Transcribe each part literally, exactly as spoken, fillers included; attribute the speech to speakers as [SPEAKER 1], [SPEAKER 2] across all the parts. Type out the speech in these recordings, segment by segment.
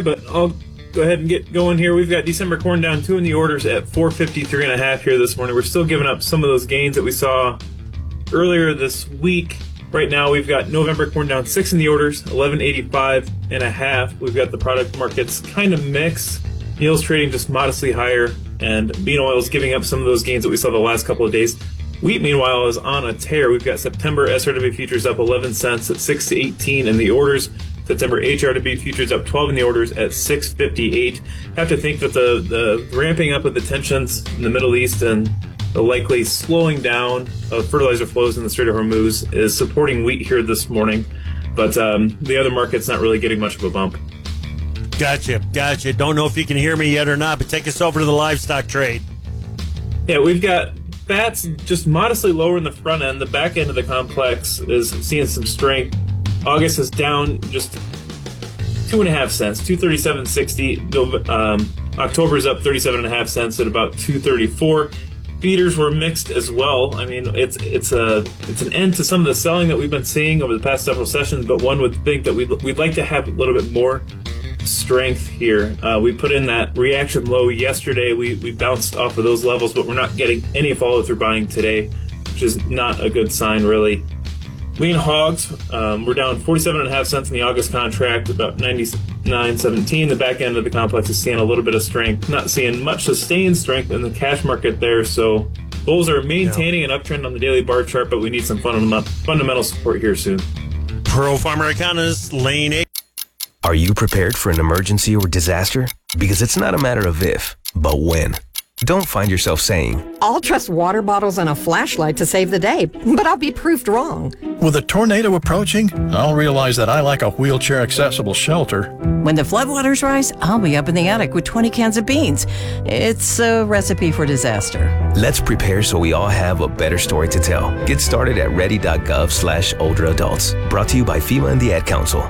[SPEAKER 1] but I'll go ahead and get going here. We've got December corn down two in the orders at four fifty-three and a half here this morning. We're still giving up some of those gains that we saw earlier this week. Right now, we've got November corn down six in the orders, eleven eighty-five and a half. We've got the product markets kind of mixed. Meal's trading just modestly higher, and bean oil is giving up some of those gains that we saw the last couple of days. Wheat, meanwhile, is on a tear. We've got September S R W futures up eleven cents at six eighteen in the orders. September H R W futures up twelve in the orders at six fifty-eight. Have to think that the, the ramping up of the tensions in the Middle East and the likely slowing down of fertilizer flows in the Strait of Hormuz is supporting wheat here this morning. But um, the other market's not really getting much of a bump.
[SPEAKER 2] Gotcha, gotcha. Don't know if you can hear me yet or not, but take us over to the livestock trade.
[SPEAKER 1] Yeah, we've got fats just modestly lower in the front end. The back end of the complex is seeing some strength. August is down just two and a half cents, two thirty-seven sixty. Um, October is up thirty-seven and a half cents at about two thirty-four. Feeders were mixed as well. I mean, it's it's a it's an end to some of the selling that we've been seeing over the past several sessions, but one would think that we'd, we'd like to have a little bit more strength here. Uh, we put in that reaction low yesterday. We, we bounced off of those levels, but we're not getting any follow-through buying today, which is not a good sign, really. Lean hogs, um, we're down forty-seven and a half cents in the August contract, about ninety-nine seventeen. The back end of the complex is seeing a little bit of strength, not seeing much sustained strength in the cash market there. So bulls are maintaining yeah. an uptrend on the daily bar chart, but we need some fundamental fundamental support here soon.
[SPEAKER 2] Pro Farmer Economist, Lane eight.
[SPEAKER 3] Are you prepared for an emergency or disaster? Because it's not a matter of if, but when. Don't find yourself saying,
[SPEAKER 4] I'll trust water bottles and a flashlight to save the day, but I'll be proved wrong.
[SPEAKER 5] With a tornado approaching, I'll realize that I like a wheelchair-accessible shelter.
[SPEAKER 6] When the floodwaters rise, I'll be up in the attic with twenty cans of beans. It's a recipe for disaster.
[SPEAKER 3] Let's prepare so we all have a better story to tell. Get started at ready.gov slash older adults. Brought to you by FEMA and the Ad Council.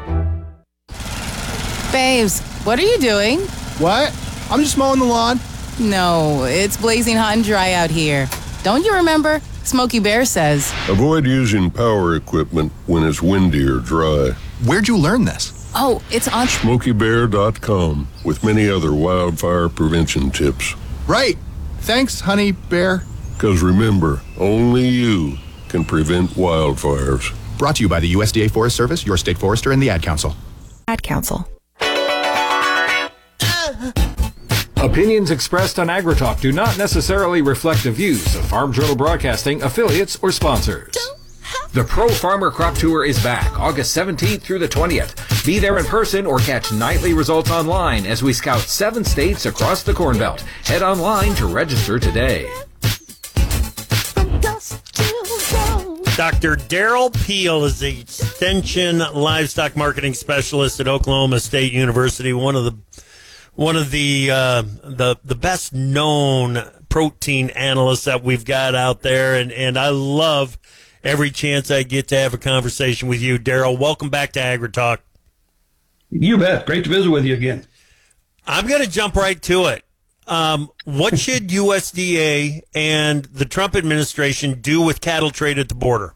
[SPEAKER 7] Babes, what are you doing?
[SPEAKER 8] What? I'm just mowing the lawn.
[SPEAKER 7] No, it's blazing hot and dry out here. Don't you remember? Smokey Bear says,
[SPEAKER 9] avoid using power equipment when it's windy or dry.
[SPEAKER 8] Where'd you learn this?
[SPEAKER 7] Oh, it's on
[SPEAKER 9] smokey bear dot com with many other wildfire prevention tips.
[SPEAKER 8] Right. Thanks, honey bear.
[SPEAKER 9] Because remember, only you can prevent wildfires.
[SPEAKER 8] Brought to you by the U S D A Forest Service, your state forester, and the Ad Council.
[SPEAKER 10] Ad Council.
[SPEAKER 11] Opinions expressed on AgriTalk do not necessarily reflect the views of Farm Journal Broadcasting, affiliates, or sponsors. The Pro Farmer Crop Tour is back August seventeenth through the twentieth. Be there in person or catch nightly results online as we scout seven states across the Corn Belt. Head online to register today.
[SPEAKER 2] Doctor Darrell Peel is the Extension Livestock Marketing Specialist at Oklahoma State University, one of the One of the uh, the the best known protein analysts that we've got out there, and, and I love every chance I get to have a conversation with you, Darrell. Welcome back to AgriTalk.
[SPEAKER 12] You bet. Great to visit with you again.
[SPEAKER 2] I'm going to jump right to it. Um, what should U S D A and the Trump administration do with cattle trade at the border?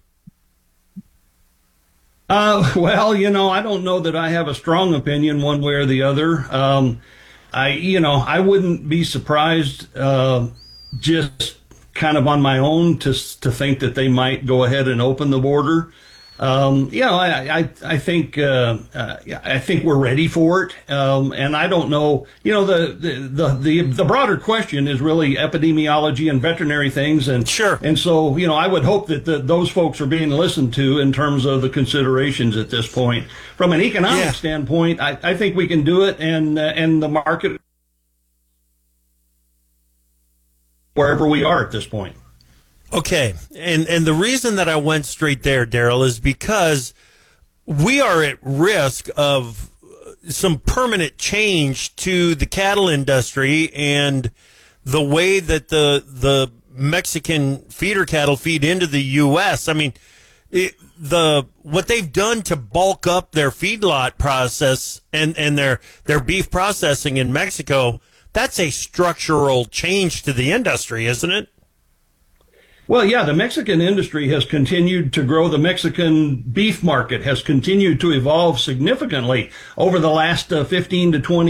[SPEAKER 12] Uh, well, you know, I don't know that I have a strong opinion one way or the other. Um, I, you know, I wouldn't be surprised, uh, just kind of on my own to to think that they might go ahead and open the border. Um, you know, I I, I think uh, uh, I think we're ready for it, um, and I don't know. You know, the, the the the broader question is really epidemiology and veterinary things, and
[SPEAKER 2] sure.
[SPEAKER 12] And so, you know, I would hope that the, those folks are being listened to in terms of the considerations at this point. From an economic yeah. standpoint, I, I think we can do it, and uh, and the market wherever we are at this point.
[SPEAKER 2] Okay, and and the reason that I went straight there, Darrell, is because we are at risk of some permanent change to the cattle industry and the way that the the Mexican feeder cattle feed into the U S. I mean, it, the what they've done to bulk up their feedlot process and, and their their beef processing in Mexico, that's a structural change to the industry, isn't it?
[SPEAKER 12] Well, yeah, the Mexican industry has continued to grow. The Mexican beef market has continued to evolve significantly over the last uh, fifteen to twenty